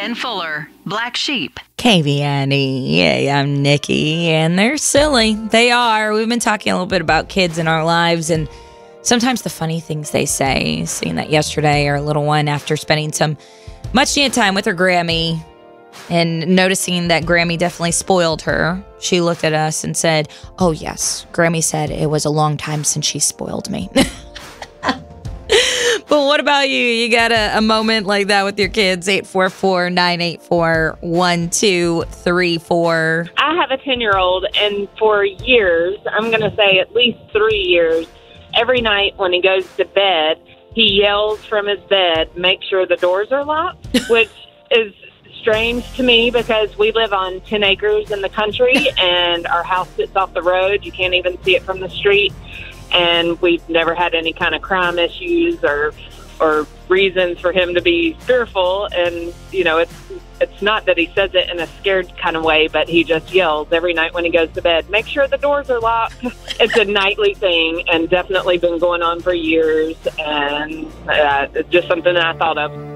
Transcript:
Ben Fuller, Black Sheep. KVNE. Yeah, I'm Nikki, and they're silly. They are. We've been talking a little bit about kids in our lives, and sometimes the funny things they say. Seeing that yesterday, our little one, after spending some much needed time with her Grammy and noticing that Grammy definitely spoiled her, she looked at us and said, "Oh yes, Grammy said it was a long time since she spoiled me." But what about you? You got a moment like that with your kids? 844-984-1234. I have a 10-year-old, and for years, I'm going to say at least 3 years, every night when he goes to bed, he yells from his bed, "Make sure the doors are locked," which is strange to me because we live on 10 acres in the country, and our house sits off the road. You can't even see it from the street. And we've never had any kind of crime issues or reasons for him to be fearful. And, you know, it's not that he says it in a scared kind of way, but he just yells every night when he goes to bed, "Make sure the doors are locked." It's a nightly thing and definitely been going on for years. And it's just something that I thought of.